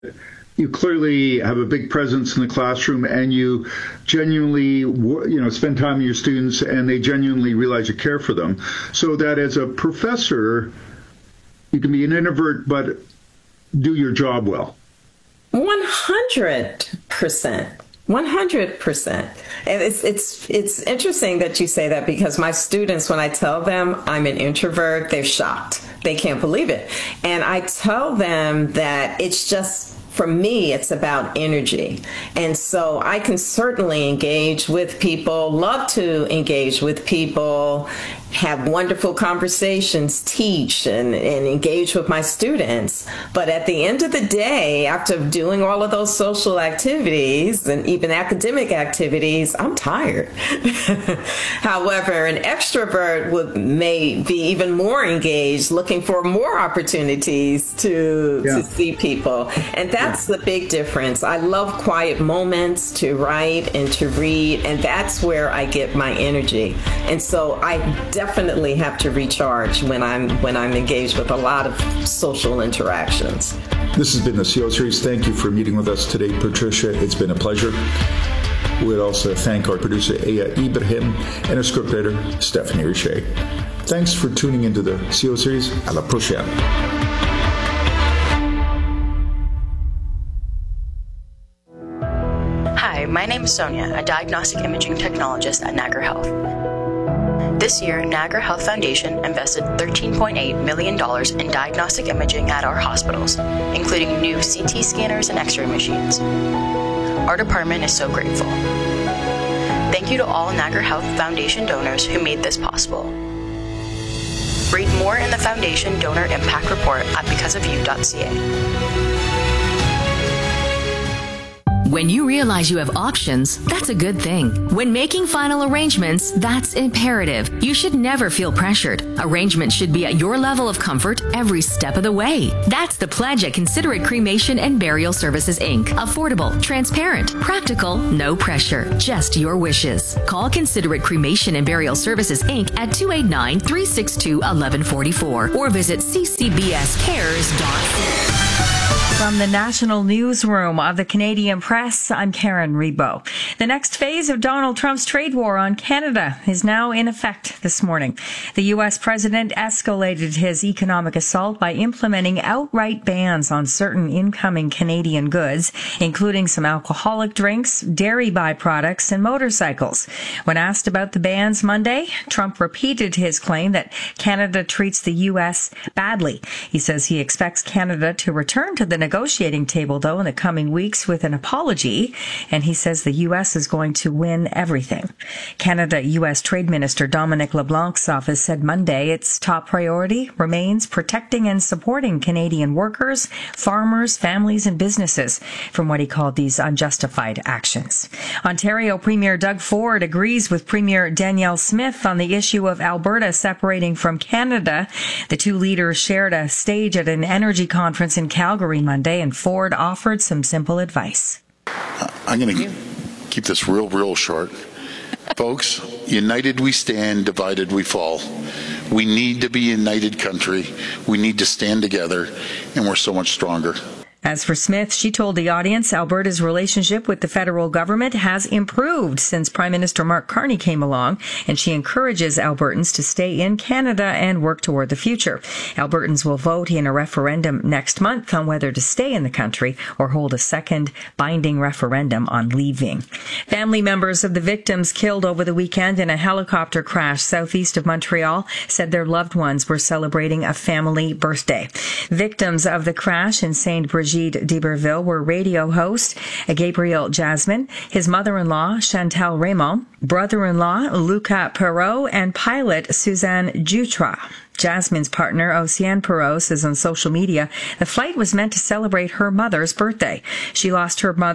You clearly have a big presence in the classroom, and you genuinely, spend time with your students, and they genuinely realize you care for them. So that as a professor, you can be an introvert, but do your job well. 100%. 100%. And it's interesting that you say that, because my students, when I tell them I'm an introvert, they're shocked. They can't believe it. And I tell them that it's just, for me, it's about energy. And so I can certainly engage with people, love to engage with people, have wonderful conversations, teach, and engage with my students. But at the end of the day, after doing all of those social activities and even academic activities, I'm tired. However, an extrovert may be even more engaged, looking for more opportunities to see people. And that's the big difference. I love quiet moments to write and to read, and that's where I get my energy. And so I definitely have to recharge when I'm engaged with a lot of social interactions. This has been the CO Series. Thank you for meeting with us today, Patricia. It's been a pleasure. We'd also thank our producer, Aya Ibrahim, and our scriptwriter, Stephanie Richer. Thanks for tuning into the CO Series. À la prochaine. Hi, my name is Sonia, a diagnostic imaging technologist at Niagara Health. This year, Niagara Health Foundation invested $13.8 million in diagnostic imaging at our hospitals, including new CT scanners and X-ray machines. Our department is so grateful. Thank you to all Niagara Health Foundation donors who made this possible. Read more in the Foundation Donor Impact Report at becauseofyou.ca. When you realize you have options, that's a good thing. When making final arrangements, that's imperative. You should never feel pressured. Arrangements should be at your level of comfort every step of the way. That's the pledge at Considerate Cremation and Burial Services, Inc. Affordable, transparent, practical, no pressure, just your wishes. Call Considerate Cremation and Burial Services, Inc. at 289-362-1144 or visit ccbscares.ca. From the National Newsroom of the Canadian Press, I'm Karen Rebo. The next phase of Donald Trump's trade war on Canada is now in effect this morning. The U.S. president escalated his economic assault by implementing outright bans on certain incoming Canadian goods, including some alcoholic drinks, dairy byproducts, and motorcycles. When asked about the bans Monday, Trump repeated his claim that Canada treats the U.S. badly. He says he expects Canada to return to the negotiating table, though, in the coming weeks with an apology, and he says the U.S. is going to win everything. Canada-U.S. Trade Minister Dominic LeBlanc's office said Monday its top priority remains protecting and supporting Canadian workers, farmers, families, and businesses from what he called these unjustified actions. Ontario Premier Doug Ford agrees with Premier Danielle Smith on the issue of Alberta separating from Canada. The two leaders shared a stage at an energy conference in Calgary Monday, and Ford offered some simple advice. I'm going to keep this real short. Folks, united we stand, divided we fall. We need to be a united country. We need to stand together, and we're so much stronger. As for Smith, she told the audience Alberta's relationship with the federal government has improved since Prime Minister Mark Carney came along, and she encourages Albertans to stay in Canada and work toward the future. Albertans will vote in a referendum next month on whether to stay in the country or hold a second binding referendum on leaving. Family members of the victims killed over the weekend in a helicopter crash southeast of Montreal said their loved ones were celebrating a family birthday. Victims of the crash in St. Brigitte d'Iberville were radio host Gabriel Jasmine, his mother-in-law Chantal Raymond, brother-in-law Luca Perrault, and pilot Suzanne Jutra. Jasmine's partner, Oceane Perrault, says on social media the flight was meant to celebrate her mother's birthday. She lost her mother,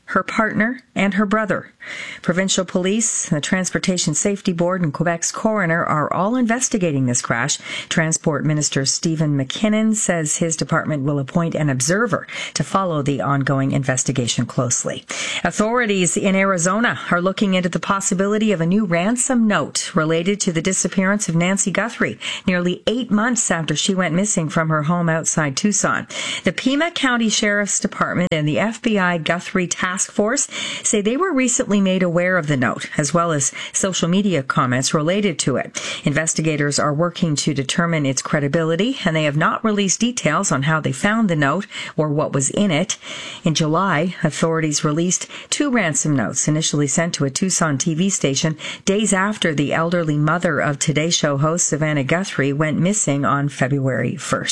her partner, and her brother. Provincial police, the Transportation Safety Board, and Quebec's coroner are all investigating this crash. Transport Minister Stephen McKinnon says his department will appoint an observer to follow the ongoing investigation closely. Authorities in Arizona are looking into the possibility of a new ransom note related to the disappearance of Nancy Guthrie, nearly 8 months after she went missing from her home outside Tucson. The Pima County Sheriff's Department and the FBI Guthrie Task Force say they were recently made aware of the note, as well as social media comments related to it. Investigators are working to determine its credibility, and they have not released details on how they found the note or what was in it. In July, authorities released 2 ransom notes initially sent to a Tucson TV station days after the elderly mother of Today Show host Savannah Guthrie went missing on February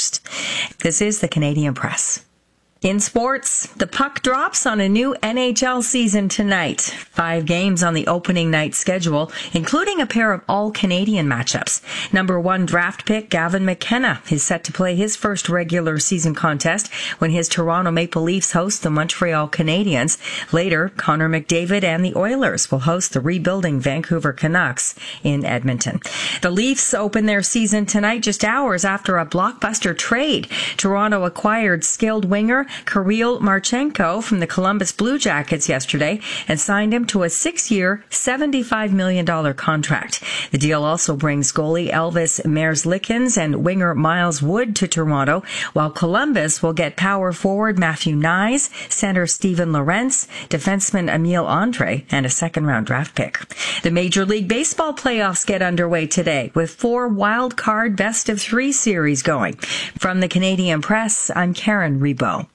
1st. This is the Canadian Press. In sports, the puck drops on a new NHL season tonight. 5 games on the opening night schedule, including a pair of all-Canadian matchups. Number 1 draft pick Gavin McKenna is set to play his first regular season contest when his Toronto Maple Leafs host the Montreal Canadiens. Later, Connor McDavid and the Oilers will host the rebuilding Vancouver Canucks in Edmonton. The Leafs open their season tonight just hours after a blockbuster trade. Toronto acquired skilled winger Kirill Marchenko from the Columbus Blue Jackets yesterday and signed him to a 6-year, $75 million contract. The deal also brings goalie Elvis Merzlikins and winger Miles Wood to Toronto, while Columbus will get power forward Matthew Nyes, center Steven Lorentz, defenseman Emile Andre, and a second-round draft pick. The Major League Baseball playoffs get underway today with 4 wild-card best-of-3 series going. From the Canadian Press, I'm Karen Rebo.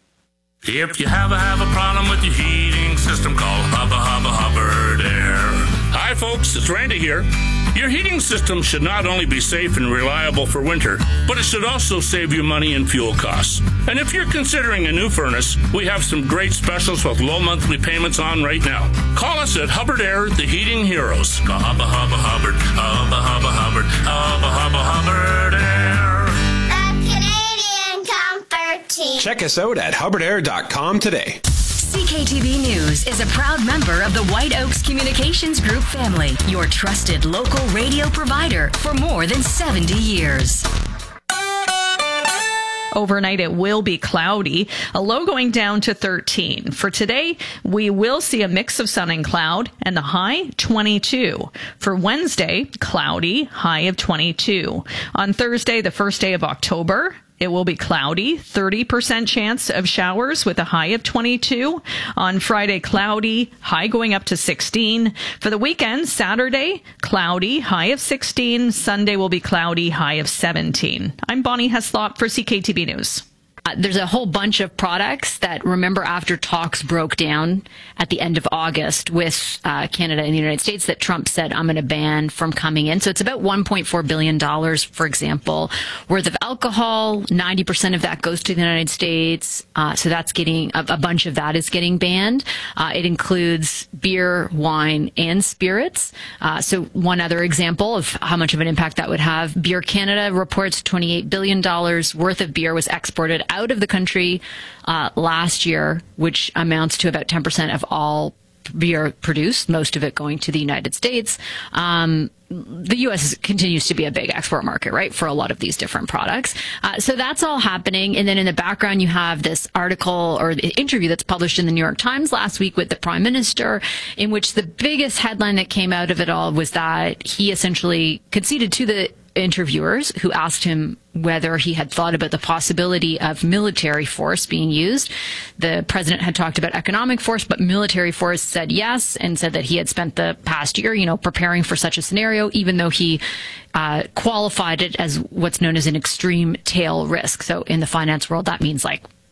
If you have a problem with your heating system, call Hubbard Air. Hi folks, it's Randy here. Your heating system should not only be safe and reliable for winter, but it should also save you money and fuel costs. And if you're considering a new furnace, we have some great specials with low monthly payments on right now. Call us at Hubbard Air, the heating heroes. Call Hubbard Air. Check us out at hubbardair.com today. CKTB News is a proud member of the White Oaks Communications Group family, your trusted local radio provider for more than 70 years. Overnight, it will be cloudy, a low going down to 13. For today, we will see a mix of sun and cloud, and the high, 22. For Wednesday, cloudy, high of 22. On Thursday, the first day of October, it will be cloudy, 30% chance of showers with a high of 22. On Friday, cloudy, high going up to 16. For the weekend, Saturday, cloudy, high of 16. Sunday will be cloudy, high of 17. I'm Bonnie Heslop for CKTB News. There's a whole bunch of products that, remember, after talks broke down at the end of August with Canada and the United States, that Trump said, I'm going to ban from coming in. So it's about $1.4 billion, for example, worth of alcohol. 90% of that goes to the United States. So that's getting, a bunch of that is getting banned. It includes beer, wine, and spirits. So one other example of how much of an impact that would have, Beer Canada reports $28 billion worth of beer was exported out of the country last year, which amounts to about 10% of all beer produced, most of it going to the United States. The U.S. continues to be a big export market, right, for a lot of these different products. So that's all happening. And then in the background, you have this article or the interview that's published in the New York Times last week with the Prime Minister, in which the biggest headline that came out of it all was that he essentially conceded to the interviewers who asked him whether he had thought about the possibility of military force being used. The president had talked about economic force, but military force said yes, and said that he had spent the past year, preparing for such a scenario, even though he qualified it as what's known as an extreme tail risk. So in the finance world, that means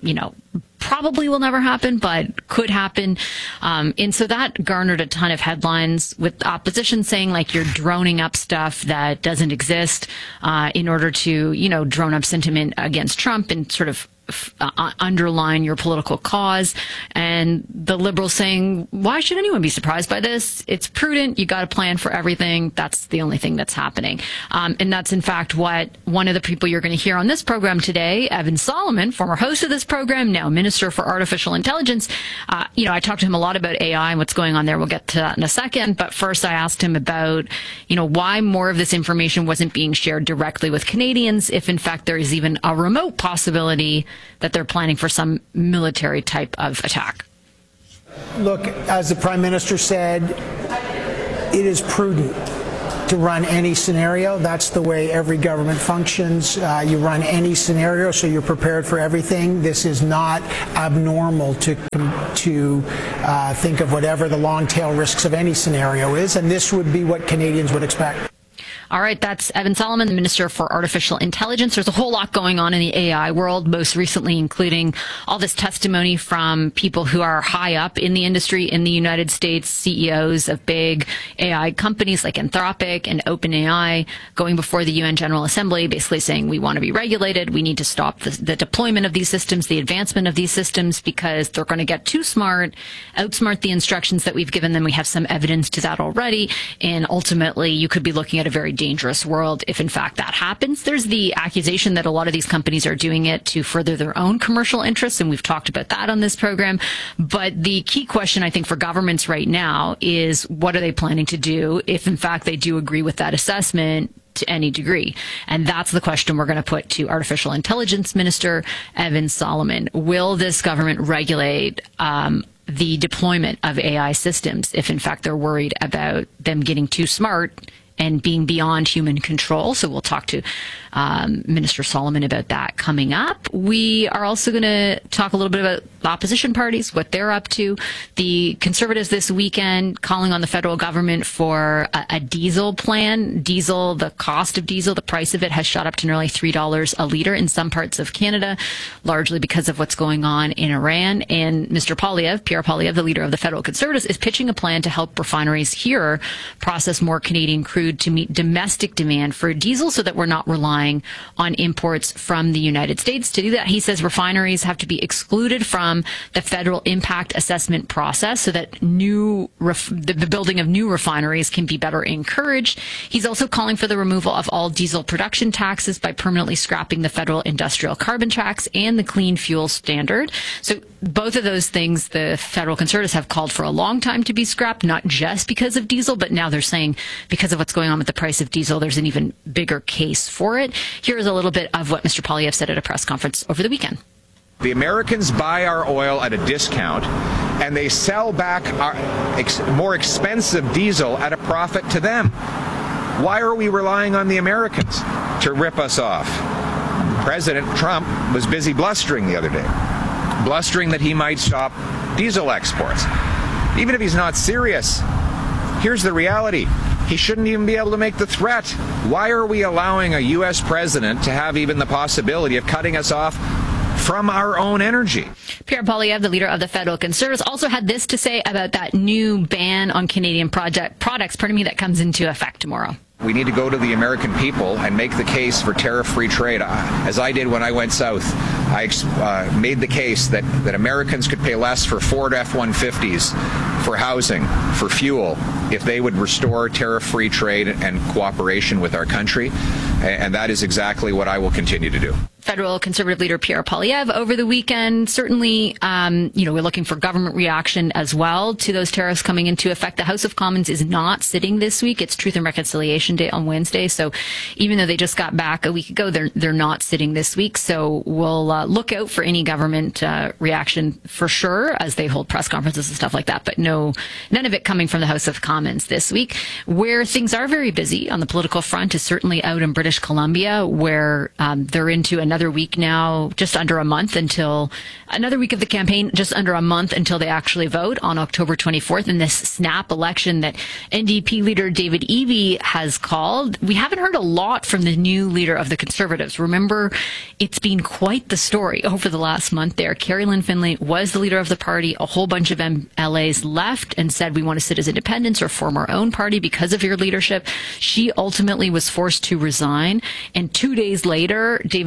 probably will never happen, but could happen. And so that garnered a ton of headlines, with the opposition saying, you're droning up stuff that doesn't exist in order to, drone up sentiment against Trump and sort of underline your political cause. And the Liberals saying, why should anyone be surprised by this? It's prudent. You got a plan for everything. That's the only thing that's happening. And that's, in fact, what one of the people you're going to hear on this program today, Evan Solomon, former host of this program, now Minister for Artificial Intelligence. I talked to him a lot about AI and what's going on there. We'll get to that in a second. But first, I asked him about, why more of this information wasn't being shared directly with Canadians, if in fact there is even a remote possibility that they're planning for some military type of attack. Look, as the Prime Minister said, it is prudent to run any scenario. That's the way every government functions. You run any scenario, so you're prepared for everything. This is not abnormal to think of whatever the long tail risks of any scenario is, and this would be what Canadians would expect. All right, that's Evan Solomon, the Minister for Artificial Intelligence. There's a whole lot going on in the AI world, most recently including all this testimony from people who are high up in the industry in the United States, CEOs of big AI companies like Anthropic and OpenAI, going before the UN General Assembly, basically saying we want to be regulated, we need to stop the deployment of these systems, the advancement of these systems, because they're going to get too smart, outsmart the instructions that we've given them. We have some evidence to that already, and ultimately you could be looking at a very dangerous world if in fact that happens. There's the accusation that a lot of these companies are doing it to further their own commercial interests, and we've talked about that on this program. But the key question, I think, for governments right now is what are they planning to do if in fact they do agree with that assessment to any degree? And that's the question we're going to put to Artificial Intelligence Minister Evan Solomon. Will this government regulate the deployment of AI systems if in fact they're worried about them getting too smart and being beyond human control? So we'll talk to Minister Solomon about that coming up. We are also going to talk a little bit about opposition parties, what they're up to. The Conservatives this weekend calling on the federal government for a diesel plan. Diesel, the cost of diesel, the price of it has shot up to nearly $3 a litre in some parts of Canada, largely because of what's going on in Iran. And Mr. Poilievre, Pierre Poilievre, the leader of the federal Conservatives, is pitching a plan to help refineries here process more Canadian crude to meet domestic demand for diesel so that we're not relying on imports from the United States. To do that, he says refineries have to be excluded from the federal impact assessment process so that the building of new refineries can be better encouraged. He's also calling for the removal of all diesel production taxes by permanently scrapping the federal industrial carbon tax and the clean fuel standard. So both of those things the federal Conservatives have called for a long time to be scrapped, not just because of diesel, but now they're saying because of what's going on with the price of diesel, there's an even bigger case for it. Here's a little bit of what Mr. Poilievre said at a press conference over the weekend. The Americans buy our oil at a discount, and they sell back our more expensive diesel at a profit to them. Why are we relying on the Americans to rip us off? President Trump was busy blustering the other day, blustering that he might stop diesel exports. Even if he's not serious, here's the reality. He shouldn't even be able to make the threat. Why are we allowing a U.S. president to have even the possibility of cutting us off from our own energy? Pierre Poilievre, the leader of the federal Conservatives, also had this to say about that new ban on Canadian products, that comes into effect tomorrow. We need to go to the American people and make the case for tariff-free trade. As I did when I went south, I made the case that Americans could pay less for Ford F-150s, for housing, for fuel, if they would restore tariff-free trade and cooperation with our country. And that is exactly what I will continue to do. Federal Conservative leader Pierre Poilievre over the weekend. Certainly, we're looking for government reaction as well to those tariffs coming into effect. The House of Commons is not sitting this week. It's Truth and Reconciliation Day on Wednesday. So even though they just got back a week ago, they're not sitting this week. So we'll look out for any government reaction for sure as they hold press conferences and stuff like that. But none of it coming from the House of Commons this week. Where things are very busy on the political front is certainly out in British Columbia, where they're into another week now, just under a month until another week of the campaign, just under a month until they actually vote on October 24th in this snap election that NDP leader David Eby has called. We haven't heard a lot from the new leader of the Conservatives. Remember, it's been quite the story over the last month there. Carrie Lynn Finlay was the leader of the party. A whole bunch of MLAs left and said, we want to sit as independents or form our own party because of your leadership. She ultimately was forced to resign. And 2 days later, David Eby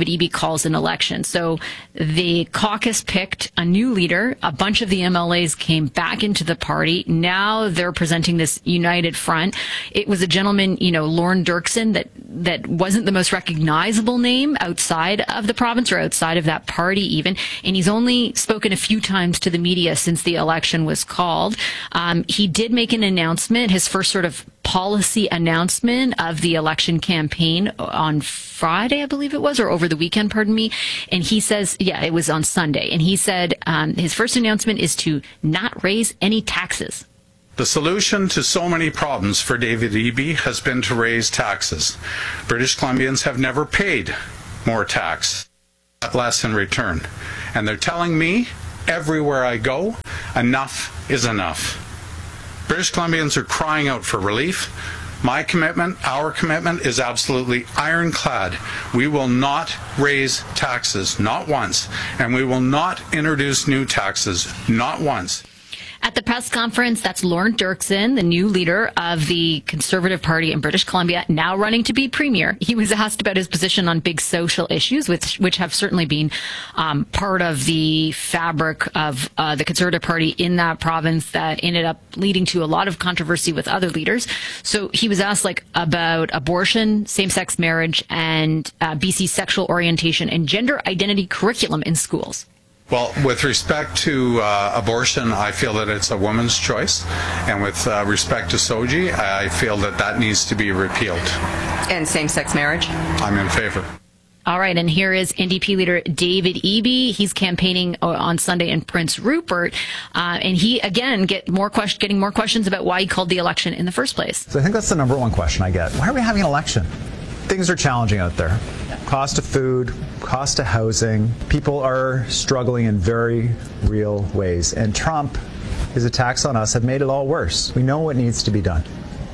calls an election. So the caucus picked a new leader. A bunch of the MLAs came back into the party. Now they're presenting this united front. It was a gentleman, Lorne Dirksen, that wasn't the most recognizable name outside of the province or outside of that party even. And he's only spoken a few times to the media since the election was called. He did make an announcement, his first sort of policy announcement of the election campaign on Friday, I believe it was, or over the weekend, pardon me. And he says, it was on Sunday. And he said his first announcement is to not raise any taxes. The solution to so many problems for David Eby has been to raise taxes. British Columbians have never paid more tax, less in return. And they're telling me everywhere I go, enough is enough. British Columbians are crying out for relief. My commitment, our commitment, is absolutely ironclad. We will not raise taxes, not once, and we will not introduce new taxes, not once. At the press conference, that's Lorne Dirksen, the new leader of the Conservative Party in British Columbia, now running to be premier. He was asked about his position on big social issues, which have certainly been part of the fabric of the Conservative Party in that province that ended up leading to a lot of controversy with other leaders. So he was asked about abortion, same-sex marriage, and BC sexual orientation and gender identity curriculum in schools. Well, with respect to abortion, I feel that it's a woman's choice. And with respect to SOGI, I feel that needs to be repealed. And same-sex marriage? I'm in favor. All right, and here is NDP leader David Eby. He's campaigning on Sunday in Prince Rupert, and he again getting more questions about why he called the election in the first place. So I think that's the number one question I get. Why are we having an election? Things are challenging out there. Cost of food, cost of housing. People are struggling in very real ways. And Trump, his attacks on us have made it all worse. We know what needs to be done.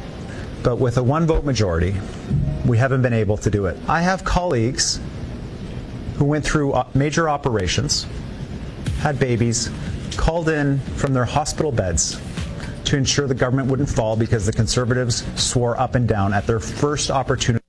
But with a one-vote majority, we haven't been able to do it. I have colleagues who went through major operations, had babies, called in from their hospital beds to ensure the government wouldn't fall because the Conservatives swore up and down at their first opportunity.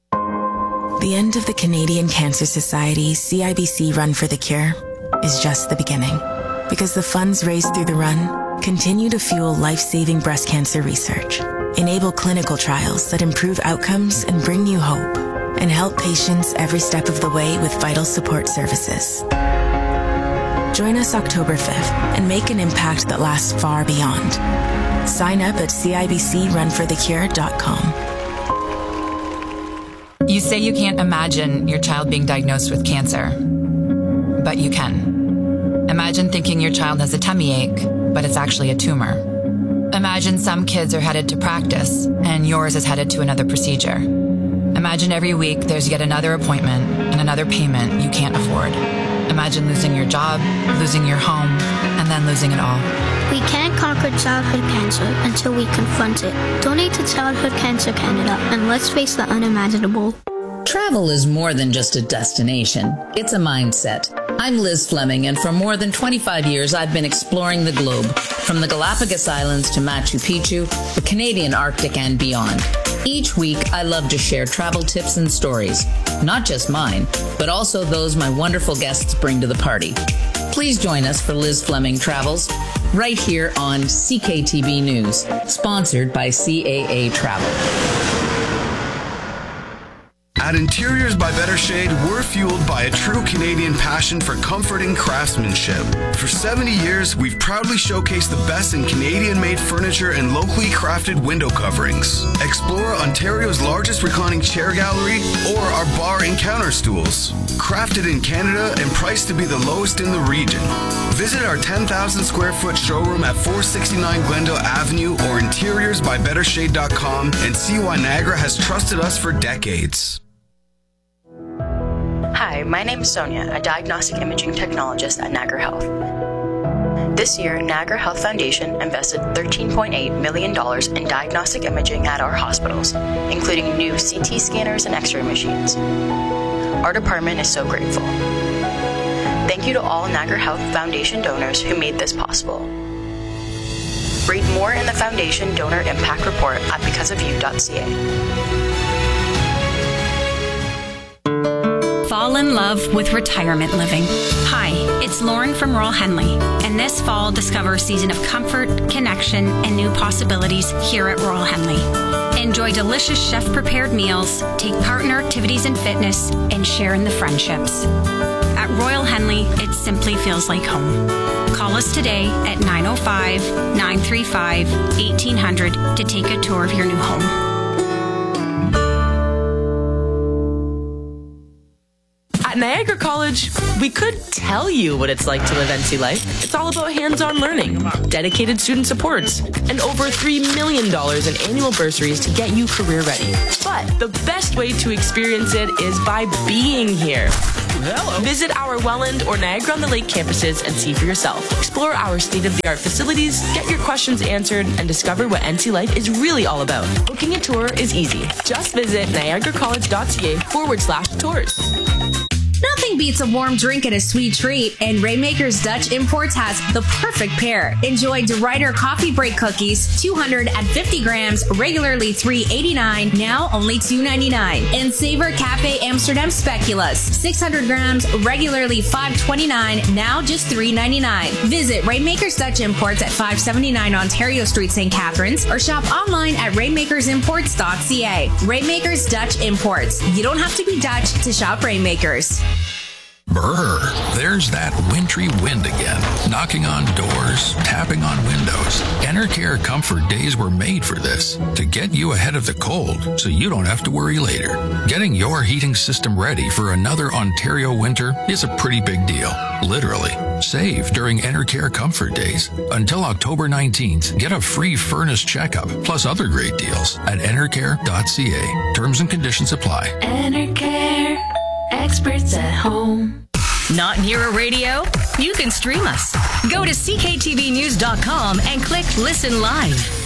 The end of the Canadian Cancer Society CIBC Run for the Cure is just the beginning, because the funds raised through the run continue to fuel life-saving breast cancer research, enable clinical trials that improve outcomes and bring you hope, and help patients every step of the way with vital support services. Join us October 5th and make an impact that lasts far beyond. Sign up at cibcrunforthecure.com. You say you can't imagine your child being diagnosed with cancer, but you can. Imagine thinking your child has a tummy ache, but it's actually a tumor. Imagine some kids are headed to practice, and yours is headed to another procedure. Imagine every week there's yet another appointment and another payment you can't afford. Imagine losing your job, losing your home, and then losing it all. We can't conquer childhood cancer until we confront it. Donate to Childhood Cancer Canada, and let's face the unimaginable. Travel is more than just a destination. It's a mindset. I'm Liz Fleming, and for more than 25 years, I've been exploring the globe, from the Galapagos Islands to Machu Picchu, the Canadian Arctic, and beyond. Each week, I love to share travel tips and stories, not just mine, but also those my wonderful guests bring to the party. Please join us for Liz Fleming Travels, right here on CKTB News, sponsored by CAA Travel. At Interiors by Better Shade, we're fueled by a true Canadian passion for comfort and craftsmanship. For 70 years, we've proudly showcased the best in Canadian-made furniture and locally crafted window coverings. Explore Ontario's largest reclining chair gallery or our bar and counter stools. Crafted in Canada and priced to be the lowest in the region. Visit our 10,000 square foot showroom at 469 Glendale Avenue or interiorsbybettershade.com and see why Niagara has trusted us for decades. Hi, my name is Sonia, a diagnostic imaging technologist at Niagara Health. This year, Niagara Health Foundation invested $13.8 million in diagnostic imaging at our hospitals, including new CT scanners and X-ray machines. Our department is so grateful. Thank you to all Niagara Health Foundation donors who made this possible. Read more in the Foundation Donor Impact Report at becauseofyou.ca. fall in love with retirement living. Hi, it's Lauren from Royal Henley, and this fall discover a season of comfort, connection, and new possibilities here at Royal Henley. Enjoy delicious chef-prepared meals, take part in our activities and fitness, and share in the friendships. At Royal Henley, it simply feels like home. Call us today at 905-935-1800 to take a tour of your new home. At Niagara College, we could tell you what it's like to live NC life. It's all about hands-on learning, dedicated student supports, and over $3 million in annual bursaries to get you career ready. But the best way to experience it is by being here. Hello. Visit our Welland or Niagara-on-the-Lake campuses and see for yourself. Explore our state-of-the-art facilities, get your questions answered, and discover what NC Life is really all about. Booking a tour is easy. Just visit niagaracollege.ca/tours. Nothing beats a warm drink and a sweet treat, and Rainmakers Dutch Imports has the perfect pair. Enjoy DeRuyter Coffee Break Cookies, 250 grams, regularly $3.89, now only $2.99. And Savor Cafe Amsterdam Speculoos, 600 grams, regularly $5.29, now just $3.99. Visit Rainmakers Dutch Imports at 579 Ontario Street, St. Catharines, or shop online at rainmakersimports.ca. Rainmakers Dutch Imports. You don't have to be Dutch to shop Rainmakers. Brr, there's that wintry wind again, knocking on doors, tapping on windows. Enercare Comfort Days were made for this, to get you ahead of the cold so you don't have to worry later. Getting your heating system ready for another Ontario winter is a pretty big deal, literally. Save during Enercare Comfort Days. Until October 19th, get a free furnace checkup, plus other great deals at enercare.ca. Terms and conditions apply. Enercare, experts at home. Not near a radio? You can stream us. Go to cktvnews.com and click Listen Live.